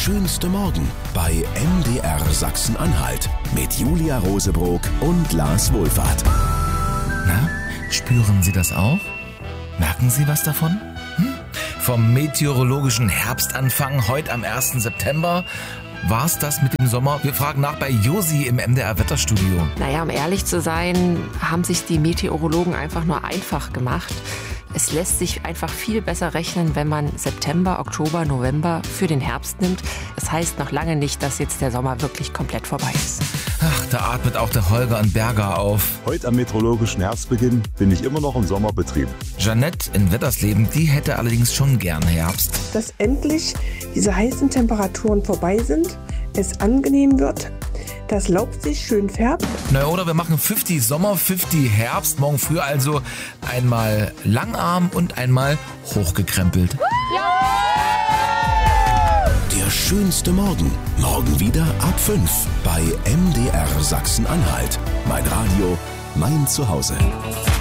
schönste Morgen bei MDR Sachsen-Anhalt mit Julia Rosebrock und Lars Wohlfahrt. Na, spüren Sie das auch? Merken Sie was davon? Vom meteorologischen Herbstanfang heute am 1. September. War's das mit dem Sommer? Wir fragen nach bei Josi im MDR-Wetterstudio. Naja, um ehrlich zu sein, haben sich die Meteorologen einfach nur einfach gemacht. Es lässt sich einfach viel besser rechnen, wenn man September, Oktober, November für den Herbst nimmt. Das heißt noch lange nicht, dass jetzt der Sommer wirklich komplett vorbei ist. Ach, da atmet auch der Holger in Berger auf. Heute am meteorologischen Herbstbeginn bin ich immer noch im Sommerbetrieb. Jeanette in Wettersleben, die hätte allerdings schon gern Herbst. Dass endlich diese heißen Temperaturen vorbei sind, es angenehm wird, das Laub sich schön färbt. Na, oder wir machen 50 Sommer, 50 Herbst. Morgen früh also einmal Langarm und einmal hochgekrempelt. Der schönste Morgen. Morgen wieder ab 5 bei MDR Sachsen-Anhalt. Mein Radio, mein Zuhause.